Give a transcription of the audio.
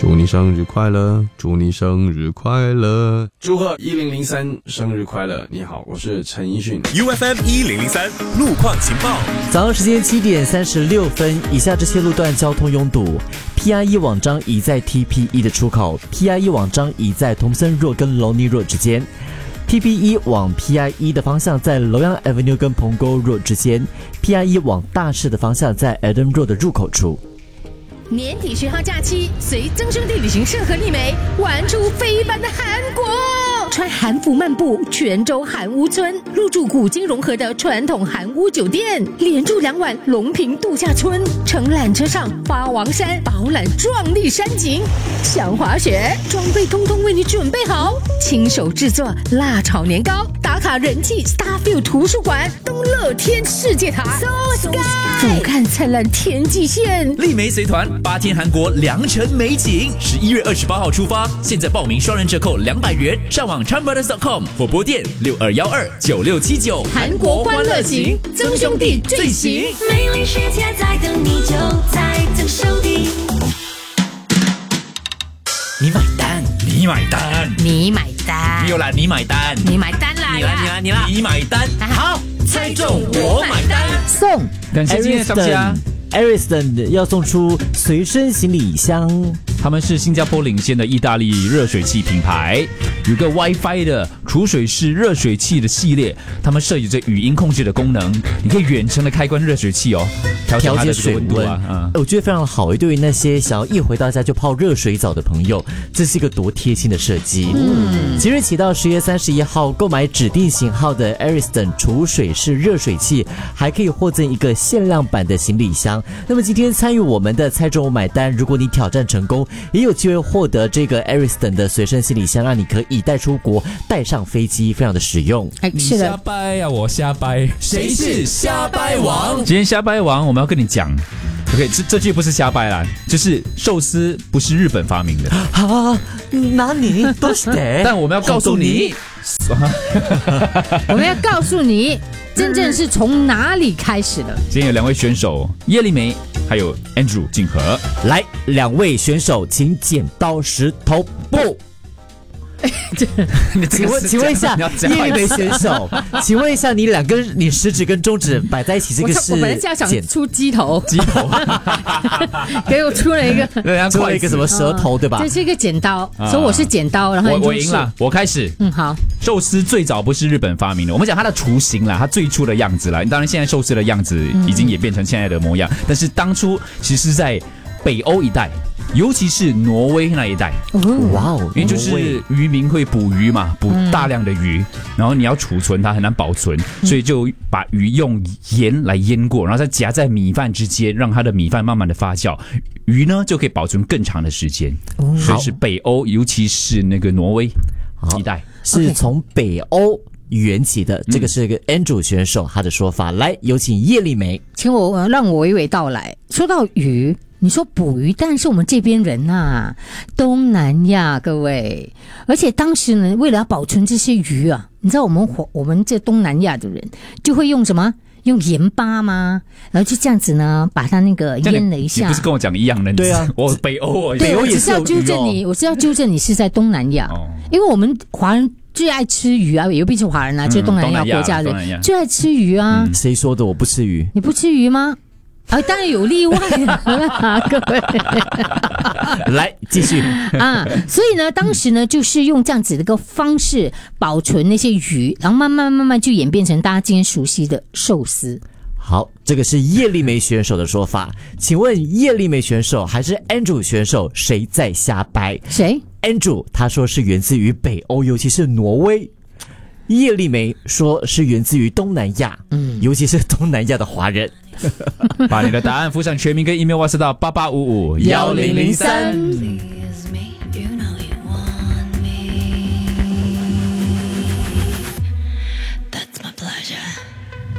祝你生日快乐，祝你生日快乐，祝贺1003生日快乐！你好，我是陈奕迅。 UFM 1003路况情报。 早上时间7点36分，以下这些路段交通拥堵。PI1 往张已在 TP1 的出口 ，PI1 往张已在同森若跟龙尼若之间。TP1 往 PI1 的方向在楼阳 Avenue 跟蓬沟 Road 之间 ，PI1 往大市的方向在 Adam Road 的入口处。 年底10号假期，随增兄弟旅行社和丽梅玩出非凡的韩国，穿韩服漫步泉州韩屋村，入住古今融合的传统韩屋酒店，连住2晚龙平度假村，乘缆车上花王山，饱览壮丽山景。想滑雪，装备通通为你准备好，亲手制作辣炒年糕，打卡人气 Starfield 图书馆，东乐天世界塔 So Sky， 俯瞰灿烂天际线。 丽梅随团8天韩国良辰美景，11月28号出发，现在报名双人折扣200元，上网 charmbrothers.com 或拨电62129679。 韩国欢乐行，曾兄弟最行， 美丽世界在等你，就在曾兄弟。 你买单，你买单， 你买单， 没有啦，你买单， 你买单啦， 你啦，你买单，好，猜中我买单， 送感谢今天的商家。 Ariston 要送出随身行李箱， 他们是新加坡领先的意大利热水器品牌，有个 WiFi 的储水式热水器的系列，他们设有着语音控制的功能，你可以远程的开关热水器哦，调节水温度啊。 我觉得非常好，对于那些想要一回到家就泡热水澡的朋友，这是一个多贴心的设计。即日起到10月31号，购买指定型号的 Ariston 储水式热水器，还可以获赠一个限量版的行李箱。那么今天参与我们的猜中我买单，如果你挑战成功，也有机会获得这个 Ariston 的随身行李箱，让你可以带出国，带上飞机，非常的实用。 你瞎掰啊，我瞎掰， 谁是瞎掰王？ 今天瞎掰王，我们要跟你讲。OK， 这句不是瞎掰啦，就是寿司不是日本发明的啊？哪里都是的， 但我们要告诉你， 我们要告诉你，真正是从哪里开始的。 今天有2位选手，叶丽梅还有 Andrew 竞合， 来，2位选手，请剪刀石头布。请问一下，叶丽梅选手，请问一下，你食指跟中指摆在一起，这个是？ 我本来就想出鸡头，给我出了一个什么舌头，对吧？ 这是一个剪刀，所以我是剪刀，然后我赢了，我开始。 好。 寿司最早不是日本发明的，我们讲它的雏形啦，它最初的样子啦。当然，现在寿司的样子已经演变成现在的模样，但是当初其实是在北欧一带。尤其是挪威那一带， 哇哦！ 因为就是渔民会捕鱼嘛，捕大量的鱼，然后你要储存它很难保存，所以就把鱼用盐来腌过，然后再夹在米饭之间，让它的米饭慢慢的发酵，鱼呢就可以保存更长的时间。所以是北欧，尤其是那个挪威一带， 是从北欧缘起的。这个是个 Andrew 选手他的说法。来，有请叶丽梅， 让我娓娓道来。说到鱼。你说捕鱼，但是我们这边人啊，东南亚各位，而且当时呢，为了要保存这些鱼啊，你知道我们这东南亚的人就会用什么？用盐巴吗？然后就这样子呢，把它那个腌了一下。 你不是跟我讲一样的？ 对啊， 我北欧， 对，我只是要纠正你，我是要纠正你是在东南亚，因为我们华人最爱吃鱼啊，尤其是华人啊，就是东南亚国家人最爱吃鱼啊。 谁说的？我不吃鱼。 你不吃鱼吗？当然有例外啦，各位。 来继续所以呢，当时呢，就是用这样子的一个方式保存那些鱼，然后慢慢就演变成大家今天熟悉的寿司。 好，这个是叶丽梅选手的说法。请问叶丽梅选手还是 Andrew 选手，谁在瞎掰？ 谁 ？Andrew 他说是源自于北欧，尤其是挪威。叶丽梅说是源自于东南亚，尤其是东南亚的华人。 把你的答案附上全名跟 email WhatsApp 到88551003。